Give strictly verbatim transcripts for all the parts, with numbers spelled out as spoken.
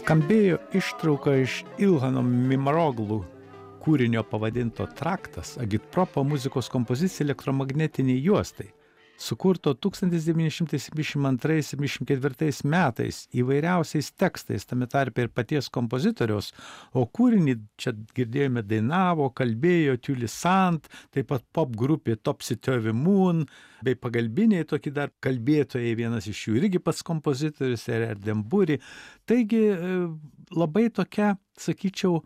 Skambėjo ištrauka iš Ilhano Mimaroglu kūrinio pavadinto Traktas, agitpropo muzikos kompozicija elektromagnetiniai juostai, sukurto tūkstantis devyni šimtai septyniasdešimt antrais - septyniasdešimt ketvirtais metais įvairiausiais tekstais, tame tarpe ir paties kompozitoriaus, o kūrinį čia girdėjome dainavo, kalbėjo Tiuli Sant, taip pat pop grupė Topsy Moon, bei pagalbiniai tokie dar kalbėtojai, vienas iš jų irgi pats kompozitorius, Erdemburi. Taigi labai tokia, sakyčiau,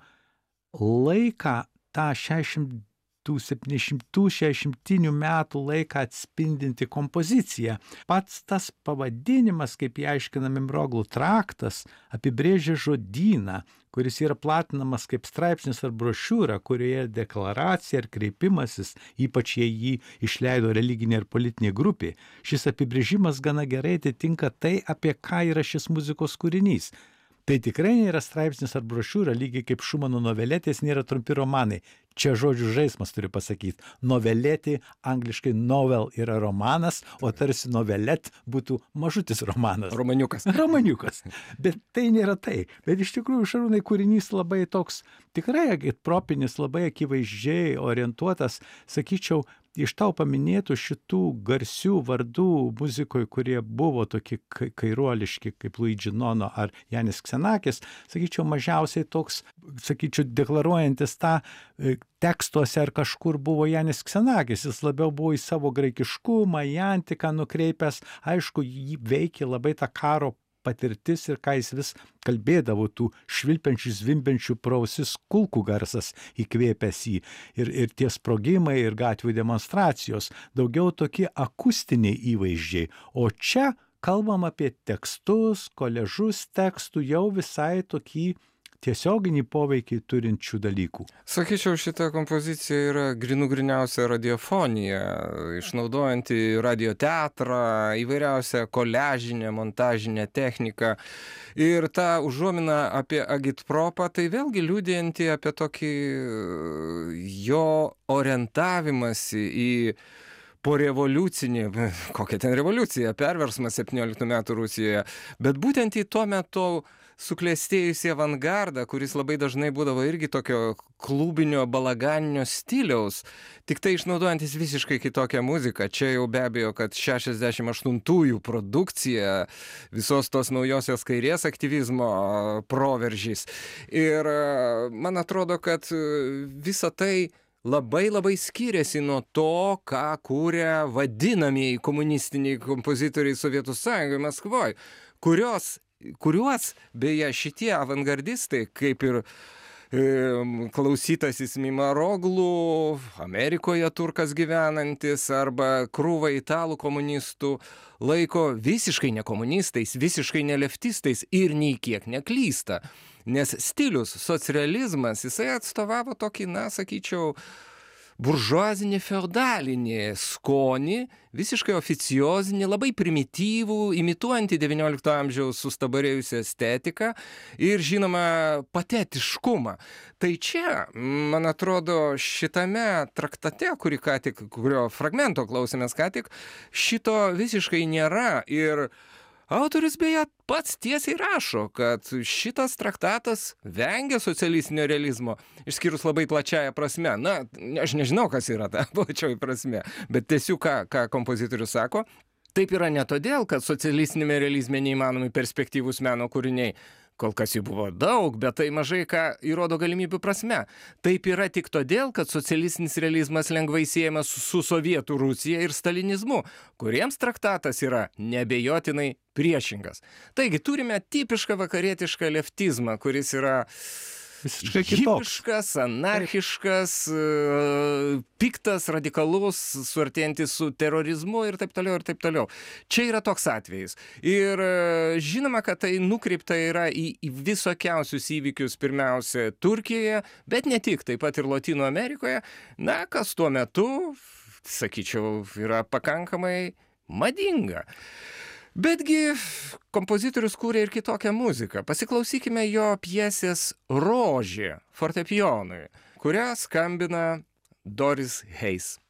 laiką tą šešiasdešimt septyniasdešimtų šešiasdešimtinių metų laiką atspindinti kompozicija. Pats tas pavadinimas, kaip jį aiškina Mimaroglu, Traktas, apibrėžia žodyną, kuris yra platinamas kaip straipsnis ar brošiūra, kurioje deklaracija ar kreipimasis, ypač jei jį išleido religinė ir politinė grupė. Šis apibrėžimas gana gerai atitinka tai, apie ką yra šis muzikos kūrinys. Tai tikrai nėra straipsnis ar brošiūra, lygiai kaip Šumano noveletės nėra trumpi romanai. Čia žodžių žaismas turiu pasakyti. Noveletė, angliškai novel yra romanas, o tarsi novelet būtų mažutis romanas. Romaniukas. Romaniukas. Bet tai nėra tai. Bet iš tikrųjų, Šarūnai, kūrinys labai toks tikrai agitpropinis, labai akivaizdžiai orientuotas, sakyčiau, iš tau paminėtų šitų garsių vardų muzikoje, kurie buvo tokie kairuoliški, kaip Luigi Nono ar Janis Ksenakis, sakyčiau, mažiausiai toks, sakyčiau, deklaruojantis tą tekstuose ar kažkur buvo Janis Ksenakis. Jis labiau buvo į savo graikiškumą, į antiką nukreipęs. Aišku, jį veikė labai tą karo patirtis ir ką jis vis kalbėdavo, tų švilpiančių, zvimbiančių pro ausis kulkų garsas įkvėpęs jį. Ir, ir tie sprogimai, ir gatvių demonstracijos. Daugiau tokie akustiniai įvaizdžiai. O čia kalbam apie tekstus, koležus tekstų, jau visai tokį tiesioginį poveikį turinčių dalykų. Sakyčiau, šita kompozicija yra grinų griniausia radiofonija, išnaudojanti radioteatrą, įvairiausią koležinę, montažinę techniką. Ir ta užuomina apie agitpropą, tai vėlgi liudijanti apie tokį jo orientavimąsi į po revoliucinį, kokia ten revoliucija, perversmas septynioliktų metų Rusijoje, bet būtent į tuo metu suklestėjusį avangardą, kuris labai dažnai būdavo irgi tokio klubinio, balaganinio stiliaus, tik tai išnaudojantis visiškai kitokią muziką. Čia jau be abejo, kad šešiasdešimt aštuntųjų produkcija, visos tos naujosios kairės aktyvizmo proveržys. Ir man atrodo, kad visa tai labai labai skiriasi nuo to, ką kūrė vadinamieji komunistiniai kompozitoriai Sovietų Sąjungoje Maskvoje, kurios kuriuos, beje, šitie avangardistai, kaip ir e, klausytasis Mimaroglu, Amerikoje turkas gyvenantis, arba krūva italų komunistų, laiko visiškai ne komunistais, visiškai ne leftistais ir nei kiek neklysta. Nes stilius, socrealizmas, jisai atstovavo tokį, na, sakyčiau, buržuazinį feodalinį skonį, visiškai oficiozinį, labai primityvų, imituojantį devyniolikto amžiaus sustabarėjusią estetiką ir, žinoma, patetiškumą. Tai čia, man atrodo, šitame traktate, kurį ką tik, kurio fragmento klausėmės ką tik, šito visiškai nėra. Ir autorius beje pats tiesiai rašo, kad šitas traktatas vengia socialistinio realizmo, išskyrus labai plačiaja prasme. Na, aš nežinau, kas yra ta plačioji prasme, bet tiesiog ką, ką kompozitorius sako, taip yra ne todėl, kad socialistinėme realizme neįmanomi perspektyvūs meno kūriniai. Kol kas jų buvo daug, bet tai mažai ką įrodo galimybių prasme. Taip yra tik todėl, kad socialistinis realizmas lengvai siejamas su Sovietų Rusija ir stalinizmu, kuriems traktatas yra neabejotinai priešingas. Taigi turime tipišką vakarietišką leftizmą, kuris yra visiškai kitoks. Hipiškas, anarchiškas, piktas, radikalus, suartėjantis su terorizmu ir taip toliau ir taip toliau. Čia yra toks atvejis. Ir žinoma, kad tai nukreipta yra į, į visokiausius įvykius, pirmiausia Turkijoje, bet ne tik, taip pat ir Lotynų Amerikoje, na, kas tuo metu, sakyčiau, yra pakankamai madinga. Betgi kompozitorius kūrė ir kitokią muziką. Pasiklausykime jo pjesės Rožė fortepijonui, kurią skambina Doris Hayes.